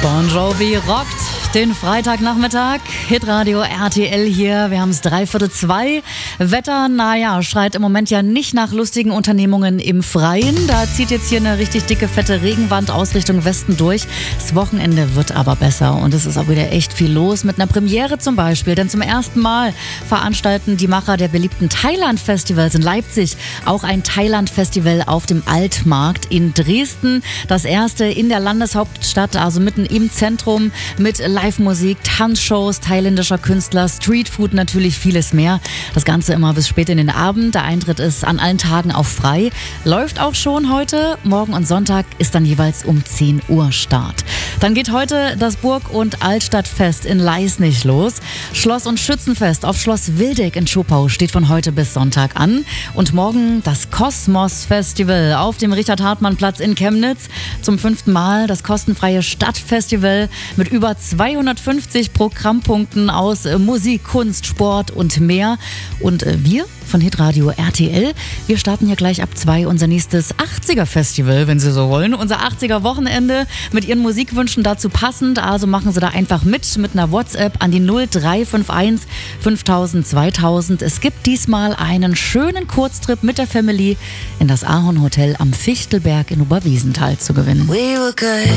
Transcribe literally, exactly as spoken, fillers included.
Bon Jovi rockt den Freitagnachmittag. Hitradio R T L hier. Wir haben es dreiviertel zwei. Wetter, naja, schreit im Moment ja nicht nach lustigen Unternehmungen im Freien. Da zieht jetzt hier eine richtig dicke, fette Regenwand aus Richtung Westen durch. Das Wochenende wird aber besser und es ist auch wieder echt viel los. Mit einer Premiere zum Beispiel. Denn zum ersten Mal veranstalten die Macher der beliebten Thailand-Festivals in Leipzig auch ein Thailand-Festival auf dem Altmarkt in Dresden. Das erste in der Landeshauptstadt, also mitten im Zentrum, mit Live-Musik, Tanzshows thailändischer Künstler, Streetfood, natürlich vieles mehr. Das Ganze immer bis spät in den Abend. Der Eintritt ist an allen Tagen auch frei. Läuft auch schon heute. Morgen und Sonntag ist dann jeweils um zehn Uhr Start. Dann geht heute das Burg- und Altstadtfest in Leisnig los. Schloss- und Schützenfest auf Schloss Wildeck in Schopau steht von heute bis Sonntag an. Und morgen das Kosmos-Festival auf dem Richard-Hartmann-Platz in Chemnitz. Zum fünften Mal das kostenfreie Stadtfestival mit über zweihundertfünfzig Programmpunkten aus Musik, Kunst, Sport und mehr. Und wir von Hitradio R T L, wir starten ja gleich ab zwei unser nächstes achtziger-Festival, wenn Sie so wollen. Unser achtziger-Wochenende mit Ihren Musikwünschen dazu passend. Also machen Sie da einfach mit, mit einer WhatsApp an die null drei fünf eins fünftausend zweitausend. Es gibt diesmal einen schönen Kurztrip mit der Family in das Ahorn Hotel am Fichtelberg in Oberwiesenthal zu gewinnen.